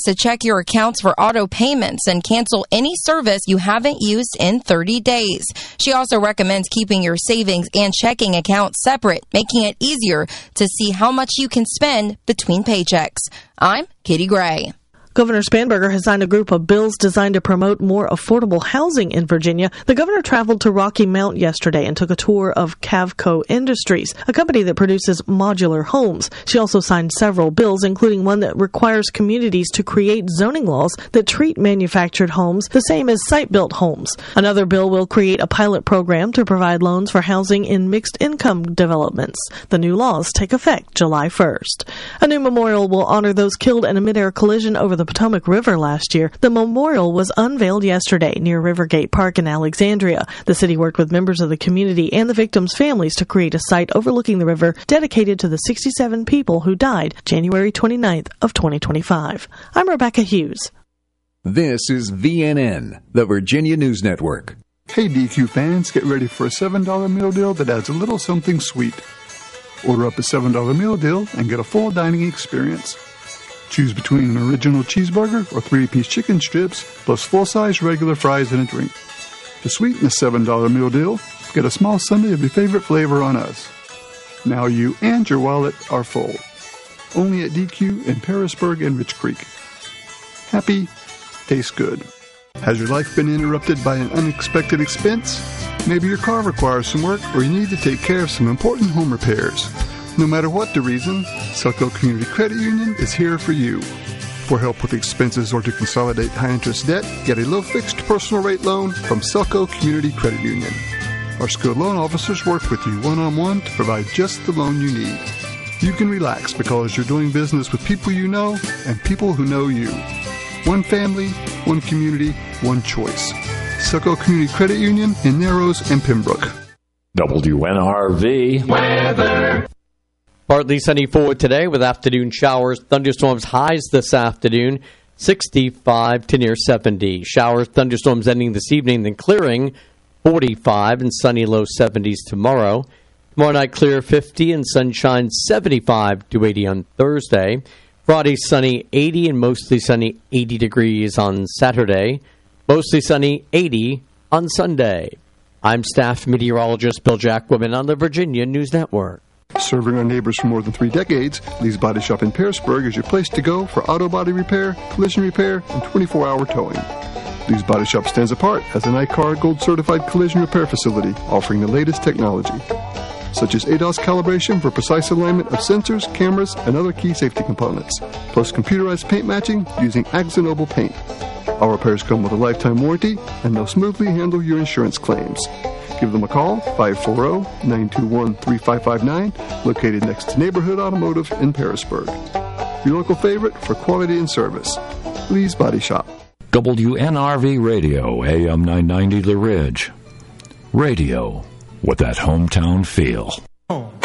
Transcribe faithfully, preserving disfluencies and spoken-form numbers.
to check your accounts for auto payments and cancel any service you haven't used in thirty days. She also recommends keeping your savings and checking accounts separate, making it easier to see how much you can spend between paychecks. I'm Katie Gray. Governor Spanberger has signed a group of bills designed to promote more affordable housing in Virginia. The governor traveled to Rocky Mount yesterday and took a tour of Cavco Industries, a company that produces modular homes. She also signed several bills, including one that requires communities to create zoning laws that treat manufactured homes the same as site-built homes. Another bill will create a pilot program to provide loans for housing in mixed-income developments. The new laws take effect July first. A new memorial will honor those killed in a mid-air collision over the Potomac River last year. The memorial was unveiled yesterday near Rivergate Park in Alexandria. The city worked with members of the community and the victims' families to create a site overlooking the river dedicated to the sixty-seven people who died January twenty-ninth of twenty twenty-five. I'm Rebecca Hughes. This is V N N, the Virginia News Network. Hey D Q fans, get ready for a seven dollar meal deal that adds a little something sweet. Order up a seven dollar meal deal and get a full dining experience. Choose between an original cheeseburger or three-piece chicken strips, plus full-size regular fries and a drink. To sweeten the seven dollar meal deal, get a small sundae of your favorite flavor on us. Now you and your wallet are full. Only at D Q in Parisburg and Rich Creek. Happy, tastes good. Has your life been interrupted by an unexpected expense? Maybe your car requires some work or you need to take care of some important home repairs. No matter what the reason, Selco Community Credit Union is here for you. For help with expenses or to consolidate high-interest debt, get a low-fixed personal rate loan from Selco Community Credit Union. Our skilled loan officers work with you one-on-one to provide just the loan you need. You can relax because you're doing business with people you know and people who know you. One family, one community, one choice. Selco Community Credit Union in Narrows and Pembroke. W N R V weather. Partly sunny for today with afternoon showers, thunderstorms, highs this afternoon, sixty-five to near seventy. Showers, thunderstorms ending this evening, then clearing, forty-five and sunny low seventies tomorrow. Tomorrow night clear, fifty and sunshine, seventy-five to eighty on Thursday. Friday sunny, eighty and mostly sunny, eighty degrees on Saturday. Mostly sunny, eighty on Sunday. I'm staff meteorologist Bill Jackwin on the Virginia News Network. Serving our neighbors for more than three decades, Lee's Body Shop in Parisburg is your place to go for auto body repair, collision repair, and twenty-four hour towing. Lee's Body Shop stands apart as an I C A R Gold certified collision repair facility offering the latest technology, such as A D A S calibration for precise alignment of sensors, cameras, and other key safety components, plus computerized paint matching using Axanoble paint. Our repairs come with a lifetime warranty, and they'll smoothly handle your insurance claims. Give them a call, five four zero, nine two one, three five five nine, located next to Neighborhood Automotive in Parisburg. Your local favorite for quality and service. Lee's Body Shop. W N R V Radio, A M nine ninety The Ridge. Radio with that hometown feel. Oh.